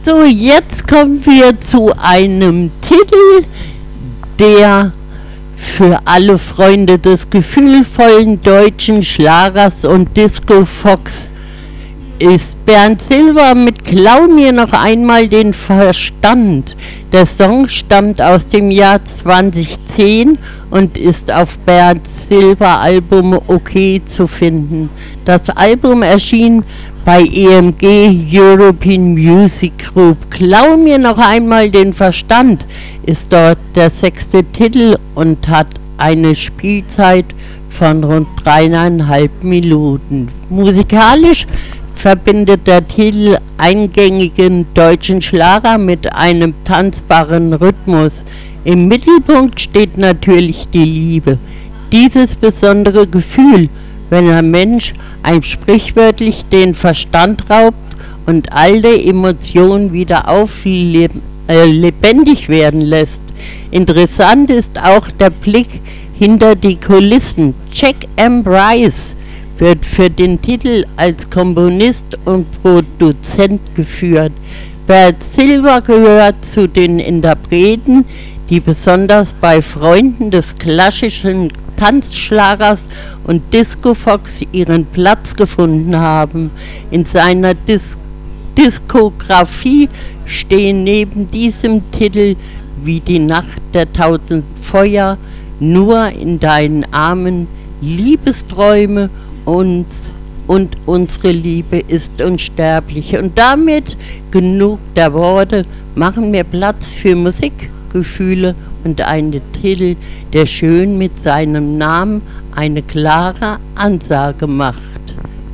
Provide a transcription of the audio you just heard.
So, jetzt kommen wir zu einem Titel, der für alle Freunde des gefühlvollen deutschen Schlagers und Disco-Fox ist. Bernd Silber mit Klau mir noch einmal den Verstand. Der Song stammt aus dem Jahr 2010 und ist auf Bernd Silber Album OK zu finden. Das Album erschien bei EMG European Music Group. Klau mir noch einmal den Verstand ist dort der 6. Titel und hat eine Spielzeit von rund 3,5 Minuten. Musikalisch verbindet der Titel eingängigen deutschen Schlager mit einem tanzbaren Rhythmus. Im Mittelpunkt steht natürlich die Liebe. Dieses besondere Gefühl, wenn ein Mensch einem sprichwörtlich den Verstand raubt und alle Emotionen wieder lebendig werden lässt. Interessant ist auch der Blick hinter die Kulissen. Jack M. Rice wird für den Titel als Komponist und Produzent geführt. Bernd Silber gehört zu den Interpreten, die besonders bei Freunden des klassischen Tanzschlagers und Disco-Fox ihren Platz gefunden haben. In seiner Diskografie stehen neben diesem Titel wie die Nacht der 1000 Feuer, Nur in deinen Armen, Liebesträume und unsere Liebe ist unsterblich. Und damit genug der Worte, machen wir Platz für Musikgefühle und einen Titel, der schön mit seinem Namen eine klare Ansage macht.